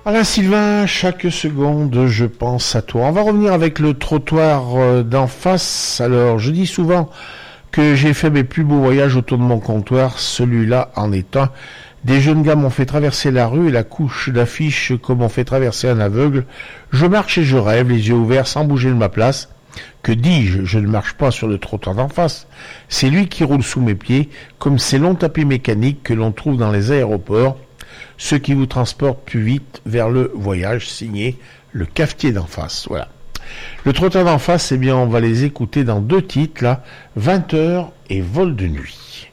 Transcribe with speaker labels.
Speaker 1: Alain Sylvain, chaque seconde, je pense à toi. On va revenir avec le trottoir d'en face. Alors, je dis souvent que j'ai fait mes plus beaux voyages autour de mon comptoir. Celui-là en est un. Des jeunes gars m'ont fait traverser la rue et la couche d'affiches comme on fait traverser un aveugle. Je marche et je rêve, les yeux ouverts, sans bouger de ma place. Que dis-je? Je ne marche pas sur le trottoir d'en face. C'est lui qui roule sous mes pieds, comme ces longs tapis mécaniques que l'on trouve dans les aéroports. Ceux qui vous transportent plus vite vers le voyage, signé le cafetier d'en face. Voilà. Le trottoir d'en face, eh bien, on va les écouter dans deux titres, là, 20 heures et vol de nuit.